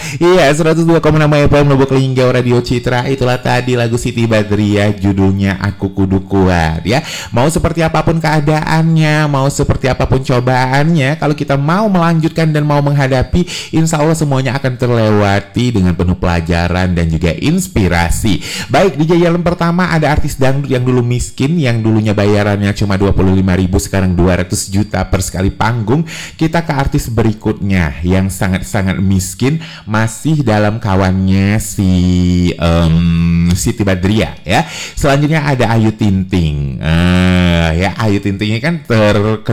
Iya, 102,6 FM Lubuk Linggau Radio Citra. Itulah tadi lagu Siti Badriah, judulnya Aku Kudu Kuat ya. Mau seperti apapun keadaannya, mau seperti apapun cobaannya, kalau kita mau melanjutkan dan mau menghadapi, insya Allah semuanya akan terlewati dengan penuh pelajaran dan juga inspirasi. Baik, di jajaran pertama ada artis dangdut yang dulu miskin, yang dulunya bayarannya cuma 25.000, sekarang 200 juta per sekali panggung. Kita ke artis berikutnya yang sangat-sangat miskin, masih dalam kawannya si Siti Badriah ya. Selanjutnya ada Ayu Ting Ting. Ya, Ayu Ting Ting ini kan terkenal